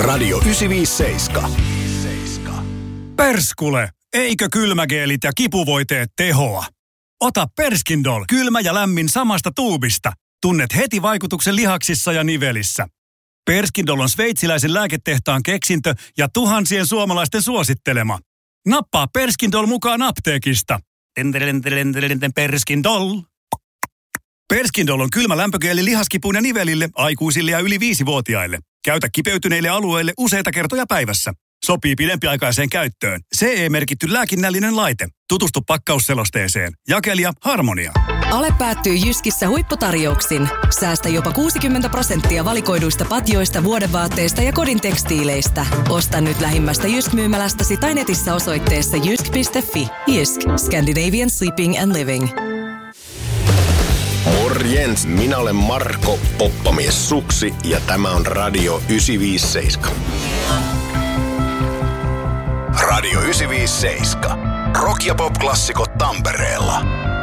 Radio 957. Perskule, eikö kylmägeelit ja kipuvoiteet tehoa? Ota Perskindol, kylmä ja lämmin samasta tuubista. Tunnet heti vaikutuksen lihaksissa ja nivelissä. Perskindol on sveitsiläisen lääketehtaan keksintö ja tuhansien suomalaisten suosittelema. Nappaa Perskindol mukaan apteekista. Perskindol. Perskindol on kylmä lämpögeeli lihaskipuun ja nivelille, aikuisille ja yli 5-vuotiaille. Käytä kipeytyneille alueille useita kertoja päivässä. Sopii pidempiaikaiseen käyttöön. CE-merkitty lääkinnällinen laite. Tutustu pakkausselosteeseen. Jakelija Harmonia. Ale päättyy Jyskissä huipputarjouksin. Säästä jopa 60% valikoiduista patjoista, vuodevaatteista ja kodin tekstiileistä. Osta nyt lähimmästä Jysk-myymälästäsi tai netissä osoitteessa jysk.fi. Jysk. Scandinavian Sleeping and Living. Morjens, minä olen Marko, poppamies Suksi ja tämä on Radio 957. Radio 957. Rock- ja pop-klassikot Tampereella.